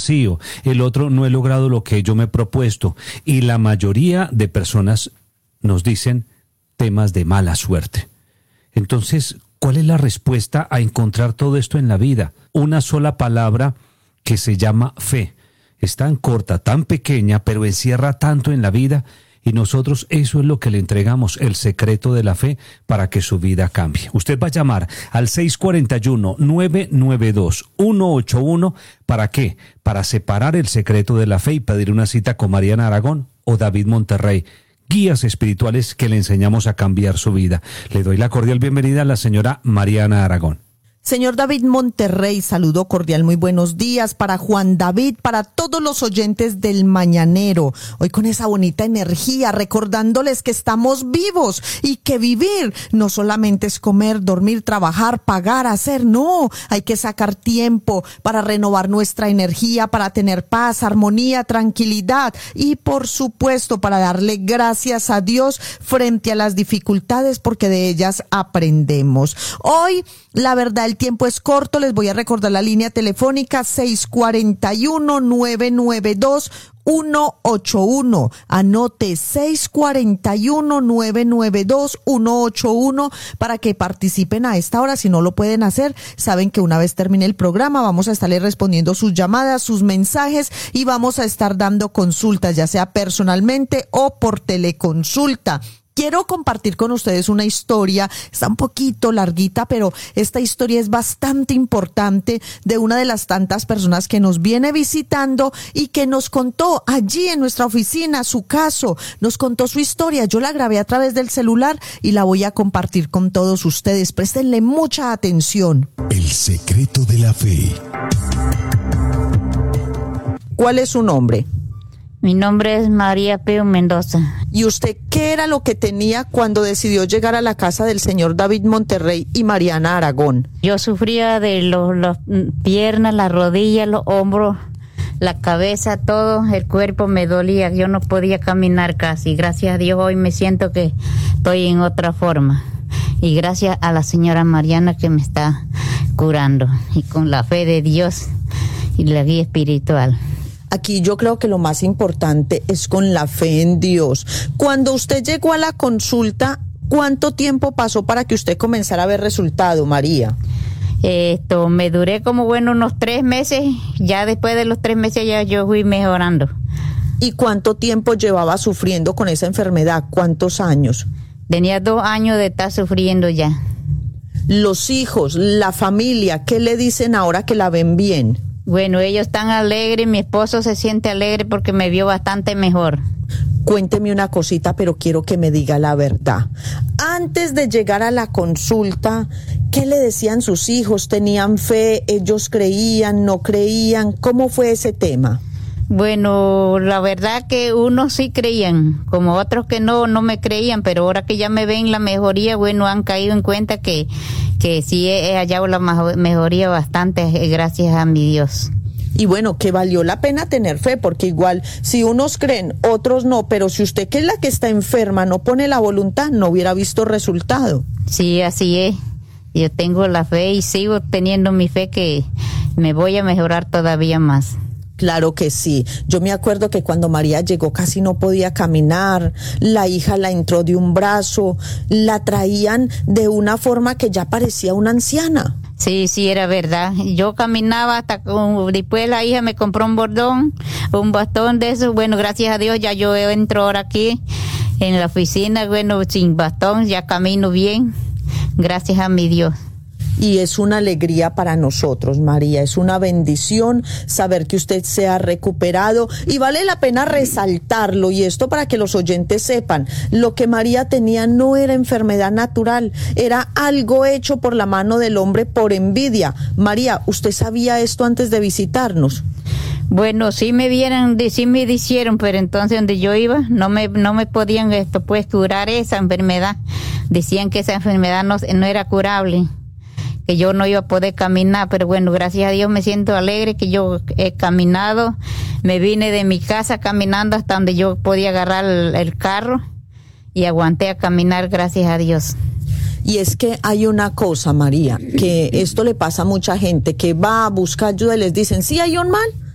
vacío, el otro no he logrado lo que yo me he propuesto. Y la mayoría de personas nos dicen temas de mala suerte. Entonces, ¿cuál es la respuesta a encontrar todo esto en la vida? Una sola palabra que se llama fe. Es tan corta, tan pequeña, pero encierra tanto en la vida. Y nosotros eso es lo que le entregamos, el secreto de la fe para que su vida cambie. Usted va a llamar al 641-992-181. ¿Para qué? Para separar el secreto de la fe y pedir una cita con Mariana Aragón o David Monterrey, guías espirituales que le enseñamos a cambiar su vida. Le doy la cordial bienvenida a la señora Mariana Aragón. Señor David Monterrey, saludo cordial, muy buenos días para Juan David, para todos los oyentes del Mañanero. Hoy con esa bonita energía, recordándoles que estamos vivos y que vivir no solamente es comer, dormir, trabajar, pagar, hacer, no. Hay que sacar tiempo para renovar nuestra energía, para tener paz, armonía, tranquilidad y por supuesto para darle gracias a Dios frente a las dificultades porque de ellas aprendemos. Hoy, la verdad, el tiempo es corto, les voy a recordar la línea telefónica 641-992-181. Anote 641-992-181 para que participen a esta hora. Si no lo pueden hacer, saben que una vez termine el programa vamos a estarle respondiendo sus llamadas, sus mensajes y vamos a estar dando consultas, ya sea personalmente o por teleconsulta. Quiero compartir con ustedes una historia, está un poquito larguita, pero esta historia es bastante importante de una de las tantas personas que nos viene visitando y que nos contó allí en nuestra oficina su caso, nos contó su historia. Yo la grabé a través del celular y la voy a compartir con todos ustedes. Préstenle mucha atención. El secreto de la fe. ¿Cuál es su nombre? Mi nombre es María Pío Mendoza. ¿Y usted qué era lo que tenía cuando decidió llegar a la casa del señor David Monterrey y Mariana Aragón? Yo sufría de las piernas, las rodillas, los hombros, la cabeza, todo el cuerpo me dolía. Yo no podía caminar casi. Gracias a Dios hoy me siento que estoy en otra forma. Y gracias a la señora Mariana que me está curando. Y con la fe de Dios y la guía espiritual. Aquí yo creo que lo más importante es con la fe en Dios. Cuando usted llegó a la consulta, ¿cuánto tiempo pasó para que usted comenzara a ver resultado, María? Me duré como unos 3 meses. Ya después de los 3 meses ya yo fui mejorando. ¿Y cuánto tiempo llevaba sufriendo con esa enfermedad? ¿Cuántos años? Tenía 2 años de estar sufriendo ya. Los hijos, la familia, ¿qué le dicen ahora que la ven bien? Bueno, ellos están alegres, mi esposo se siente alegre porque me vio bastante mejor. Cuénteme una cosita, pero quiero que me diga la verdad. Antes de llegar a la consulta, ¿qué le decían sus hijos? ¿Tenían fe? ¿Ellos creían? ¿No creían? ¿Cómo fue ese tema? Bueno, la verdad que unos sí creían, como otros que no me creían, pero ahora que ya me ven la mejoría, han caído en cuenta que sí he hallado la mejoría bastante, gracias a mi Dios. Y bueno, que valió la pena tener fe, porque igual si unos creen, otros no, pero si usted que es la que está enferma no pone la voluntad, no hubiera visto resultado. Sí, así es. Yo tengo la fe y sigo teniendo mi fe que me voy a mejorar todavía más. Claro que sí. Yo me acuerdo que cuando María llegó casi no podía caminar, la hija la entró de un brazo, la traían de una forma que ya parecía una anciana. Sí, era verdad. Yo caminaba hasta después la hija me compró un bastón de eso. Bueno, gracias a Dios ya yo entro ahora aquí en la oficina, sin bastón, ya camino bien. Gracias a mi Dios. Y es una alegría para nosotros, María, es una bendición saber que usted se ha recuperado y vale la pena resaltarlo, y esto para que los oyentes sepan, lo que María tenía no era enfermedad natural, era algo hecho por la mano del hombre por envidia. María, ¿usted sabía esto antes de visitarnos? Bueno, sí me dijeron, pero entonces donde yo iba no me podían curar esa enfermedad. Decían que esa enfermedad no era curable, que yo no iba a poder caminar, pero bueno, gracias a Dios me siento alegre que yo he caminado. Me vine de mi casa caminando hasta donde yo podía agarrar el carro y aguanté a caminar, gracias a Dios. Y es que hay una cosa, María, que esto le pasa a mucha gente que va a buscar ayuda y les dicen, sí, hay un mal,